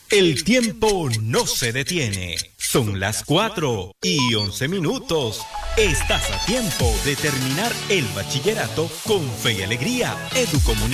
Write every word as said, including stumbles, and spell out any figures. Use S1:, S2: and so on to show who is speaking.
S1: El tiempo no se detiene. Son las cuatro y once minutos. Estás a tiempo de terminar el bachillerato con fe y alegría. Educomunicación.